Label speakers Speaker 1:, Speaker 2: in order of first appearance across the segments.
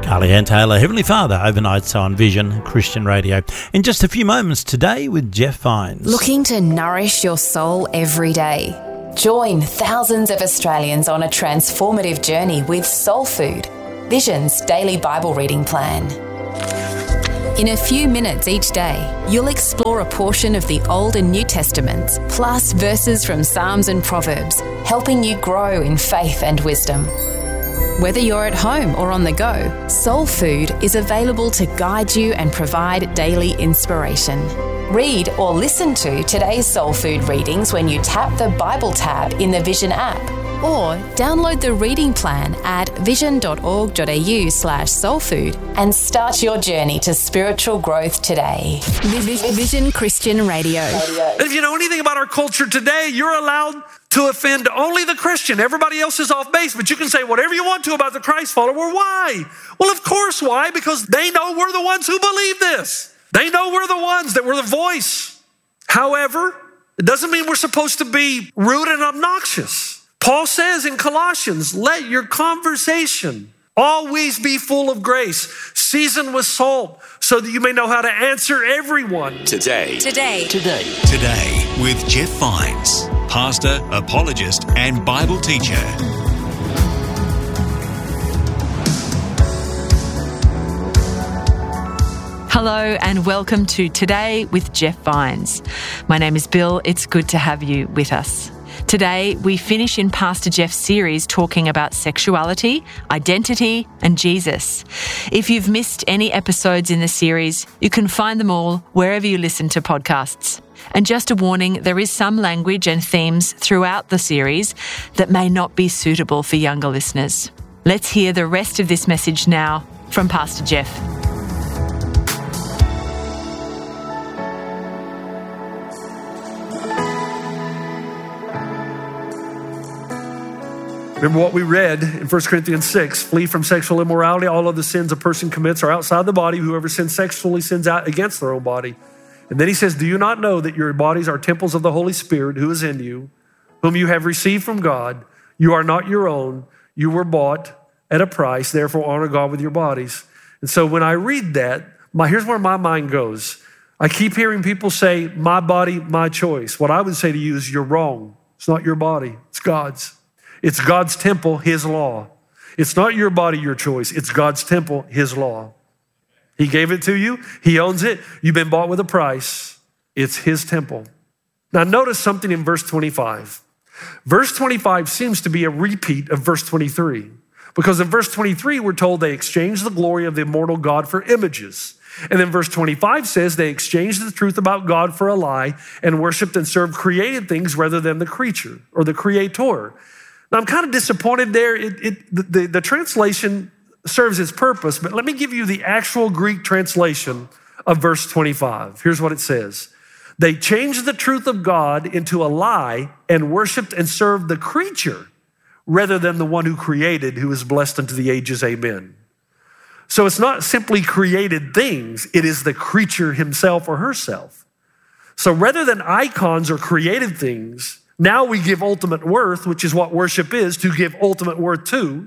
Speaker 1: Carly-Ann Taylor, Heavenly Father, overnight on Vision Christian Radio. In just a few moments today with Jeff Vines.
Speaker 2: Looking to nourish your soul every day? Join thousands of Australians on a transformative journey with Soul Food, Vision's daily Bible reading plan. In a few minutes each day, you'll explore a portion of the Old and New Testaments, plus verses from Psalms and Proverbs, helping you grow in faith and wisdom. Whether you're at home or on the go, Soul Food is available to guide you and provide daily inspiration. Read or listen to today's Soul Food readings when you tap the Bible tab in the Vision app, or download the reading plan at vision.org.au/soulfood and start your journey to spiritual growth today. Vision Christian Radio.
Speaker 3: And if you know anything about our culture today, you're allowed to offend only the Christian. Everybody else is off base, but you can say whatever you want to about the Christ follower. Why? Well, of course, why? Because they know we're the ones who believe this. They know we're the ones, that we're the voice. However, it doesn't mean we're supposed to be rude and obnoxious. Paul says in Colossians, let your conversation always be full of grace, seasoned with salt, so that you may know how to answer everyone.
Speaker 4: Today
Speaker 5: with Jeff Vines, pastor, apologist, and Bible teacher.
Speaker 6: Hello and welcome to Today with Jeff Vines. My name is Bill. It's good to have you with us. Today, we finish in Pastor Jeff's series talking about sexuality, identity, and Jesus. If you've missed any episodes in the series, you can find them all wherever you listen to podcasts. And just a warning, there is some language and themes throughout the series that may not be suitable for younger listeners. Let's hear the rest of this message now from Pastor Jeff.
Speaker 3: Remember what we read in 1 Corinthians 6, flee from sexual immorality. All of the sins a person commits are outside the body. Whoever sins sexually sins out against their own body. And then he says, do you not know that your bodies are temples of the Holy Spirit who is in you, whom you have received from God? You are not your own. You were bought at a price. Therefore, honor God with your bodies. And so when I read that, here's where my mind goes. I keep hearing people say, my body, my choice. What I would say to you is you're wrong. It's not your body. It's God's. It's God's temple, his law. It's not your body, your choice. It's God's temple, his law. He gave it to you. He owns it. You've been bought with a price. It's his temple. Now notice something in verse 25. Verse 25 seems to be a repeat of verse 23. Because in verse 23, we're told they exchanged the glory of the immortal God for images. And then verse 25 says they exchanged the truth about God for a lie and worshiped and served created things rather than the creature or the creator. Now, I'm kind of disappointed there. The translation serves its purpose, but let me give you the actual Greek translation of verse 25. Here's what it says. They changed the truth of God into a lie and worshiped and served the creature rather than the one who created, who is blessed unto the ages. Amen. So it's not simply created things. It is the creature himself or herself. So rather than icons or created things, now we give ultimate worth, which is what worship is, to give ultimate worth to,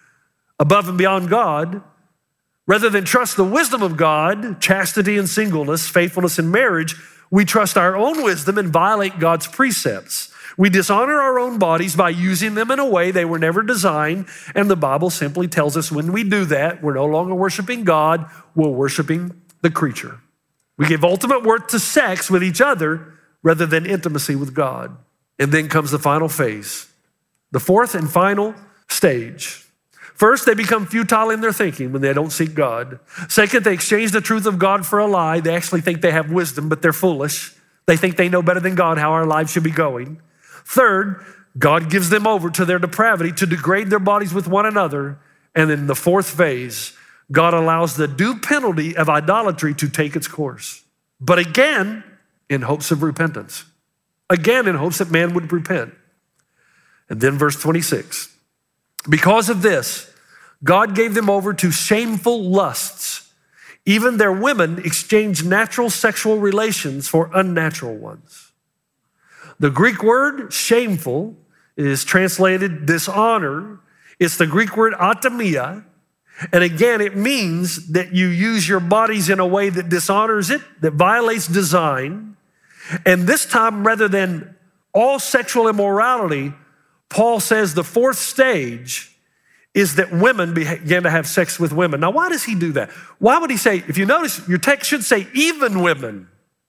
Speaker 3: above and beyond God. Rather than trust the wisdom of God, chastity and singleness, faithfulness in marriage, we trust our own wisdom and violate God's precepts. We dishonor our own bodies by using them in a way they were never designed, and the Bible simply tells us when we do that, we're no longer worshiping God, we're worshiping the creature. We give ultimate worth to sex with each other rather than intimacy with God. And then comes the final phase, the fourth and final stage. First, they become futile in their thinking when they don't seek God. Second, they exchange the truth of God for a lie. They actually think they have wisdom, but they're foolish. They think they know better than God how our lives should be going. Third, God gives them over to their depravity to degrade their bodies with one another. And then the fourth phase, God allows the due penalty of idolatry to take its course. But again, in hopes of repentance. Again, in hopes that man would repent. And then verse 26. Because of this, God gave them over to shameful lusts. Even their women exchanged natural sexual relations for unnatural ones. The Greek word shameful is translated dishonor. It's the Greek word atamia. And again, it means that you use your bodies in a way that dishonors it, that violates design. And this time, rather than all sexual immorality, Paul says the fourth stage is that women began to have sex with women. Now, why does he do that? Why would he say, if you notice, your text should say even women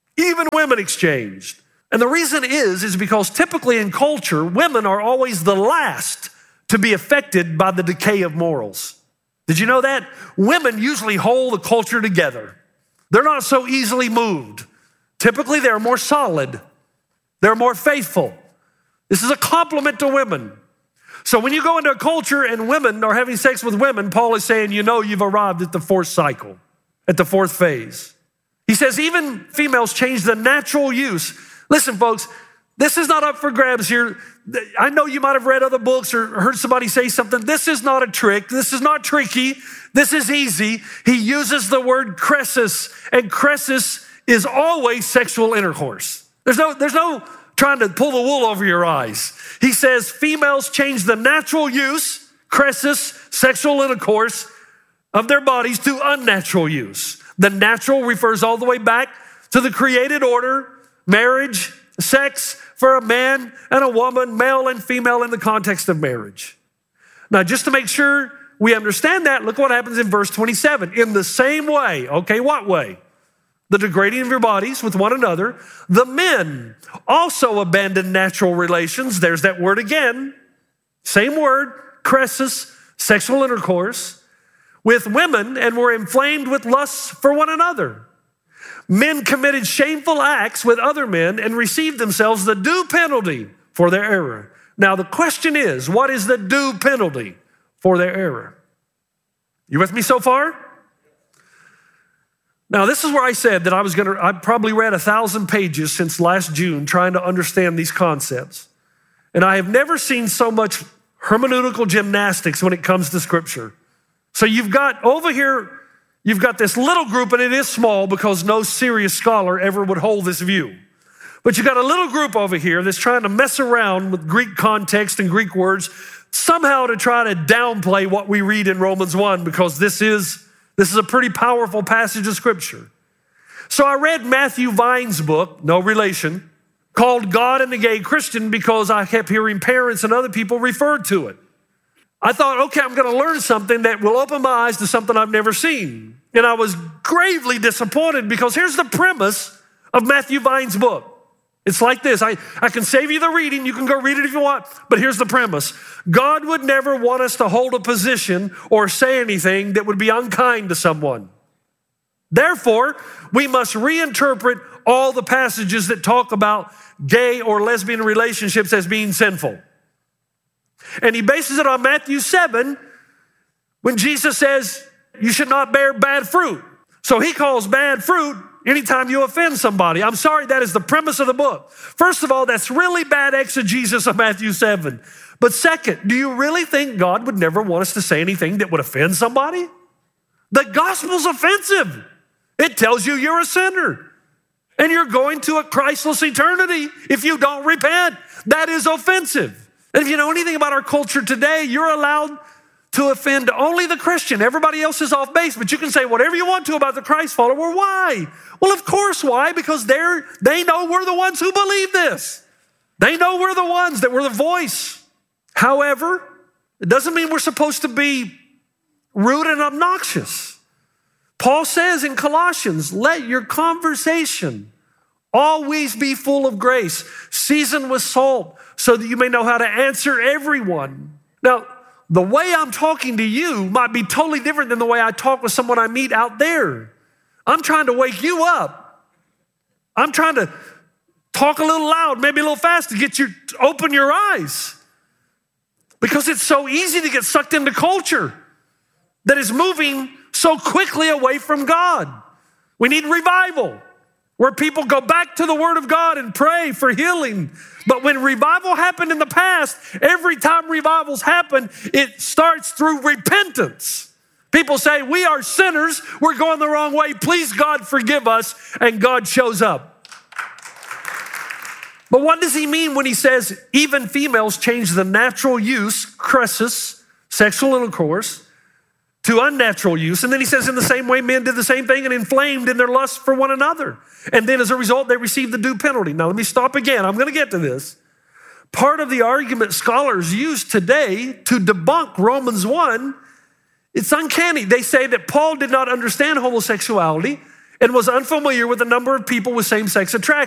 Speaker 3: exchanged. And the reason is because typically in culture, women are always the last to be affected by the decay of morals. Did you know that? Women usually hold the culture together. They're not so easily moved. Typically, they're more solid. They're more faithful. This is a compliment to women. So when you go into a culture and women are having sex with women, Paul is saying, you know you've arrived at the fourth cycle, at the fourth phase. He says even females change the natural use. Listen, folks, this is not up for grabs here. I know you might have read other books or heard somebody say something. This is not a trick. This is not tricky. This is easy. He uses the word chresis, and chresis is always sexual intercourse. There's no trying to pull the wool over your eyes. He says females change the natural use, chresis, sexual intercourse of their bodies to unnatural use. The natural refers all the way back to the created order, marriage, sex for a man and a woman, male and female in the context of marriage. Now, just to make sure we understand that, look what happens in verse 27. In the same way, okay, what way? The degrading of your bodies with one another. The men also abandon natural relations. There's that word again. Same word, chresis, sexual intercourse, with women, and were inflamed with lusts for one another. Men committed shameful acts with other men and received themselves the due penalty for their error. Now the question is, what is the due penalty for their error? You with me so far? Now this is where I said that I probably read 1,000 pages since last June trying to understand these concepts. And I have never seen so much hermeneutical gymnastics when it comes to Scripture. So you've got over here, you've got this little group, and it is small because no serious scholar ever would hold this view. But you've got a little group over here that's trying to mess around with Greek context and Greek words somehow to try to downplay what we read in Romans 1 because this is a pretty powerful passage of Scripture. So I read Matthew Vine's book, no relation, called God and the Gay Christian because I kept hearing parents and other people refer to it. I thought, okay, I'm going to learn something that will open my eyes to something I've never seen. And I was gravely disappointed because here's the premise of Matthew Vine's book. It's like this. I can save you the reading. You can go read it if you want. But here's the premise. God would never want us to hold a position or say anything that would be unkind to someone. Therefore, we must reinterpret all the passages that talk about gay or lesbian relationships as being sinful. And he bases it on Matthew 7 when Jesus says you should not bear bad fruit. So he calls bad fruit anytime you offend somebody. I'm sorry, that is the premise of the book. First of all, that's really bad exegesis of Matthew 7. But second, do you really think God would never want us to say anything that would offend somebody? The gospel's offensive. It tells you you're a sinner and you're going to a Christless eternity if you don't repent. That is offensive. And if you know anything about our culture today, you're allowed to offend only the Christian. Everybody else is off base, but you can say whatever you want to about the Christ follower. Why? Well, of course, why? Because they know we're the ones who believe this. They know we're the ones, that we're the voice. However, it doesn't mean we're supposed to be rude and obnoxious. Paul says in Colossians, let your conversation always be full of grace, seasoned with salt, so that you may know how to answer everyone. Now, the way I'm talking to you might be totally different than the way I talk with someone I meet out there. I'm trying to wake you up. I'm trying to talk a little loud, maybe a little fast to get you to open your eyes. Because it's so easy to get sucked into culture that is moving so quickly away from God. We need revival, where people go back to the Word of God and pray for healing. But when revival happened in the past, every time revivals happen, it starts through repentance. People say, we are sinners, we're going the wrong way, please God forgive us, and God shows up. But what does he mean when he says even females change the natural use, chresis, sexual intercourse, to unnatural use. And then he says in the same way, men did the same thing and inflamed in their lust for one another. And then as a result, they received the due penalty. Now let me stop again. I'm going to get to this. Part of the argument scholars use today to debunk Romans 1, it's uncanny. They say that Paul did not understand homosexuality and was unfamiliar with a number of people with same-sex attraction.